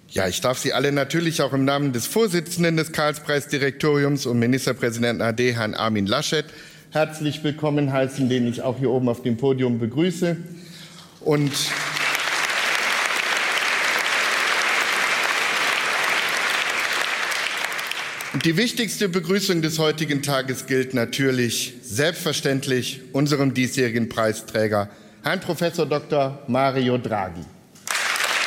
Ja, ich darf Sie alle natürlich auch im Namen des Vorsitzenden des Karlspreisdirektoriums und Ministerpräsidenten AD, Herrn Armin Laschet, herzlich willkommen heißen, den ich auch hier oben auf dem Podium begrüße. Und die wichtigste Begrüßung des heutigen Tages gilt natürlich selbstverständlich unserem diesjährigen Preisträger, Herrn Prof. Dr. Mario Draghi.